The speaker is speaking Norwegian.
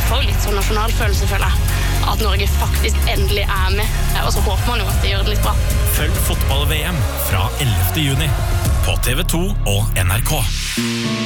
man får jo litt sånn nasjonalfølelse, føler jeg. At Norge faktisk endelig med. Og så håper man jo at de gjør det litt bra. Følg fotball-VM fra 11. juni på TV 2 og NRK.